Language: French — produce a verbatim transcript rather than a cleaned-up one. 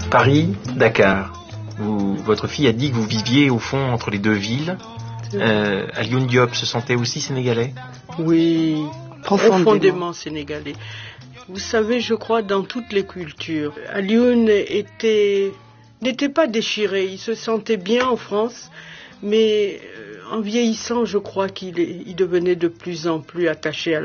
Paris, Dakar. Vous, votre fille a dit que vous viviez au fond entre les deux villes. Euh, Alioune Diop se sentait aussi sénégalais? Oui, profondément. profondément sénégalais. Vous savez, je crois dans toutes les cultures. Alioune était, n'était pas déchiré, il se sentait bien en France, mais en vieillissant, je crois qu'il est, il devenait de plus en plus attaché à la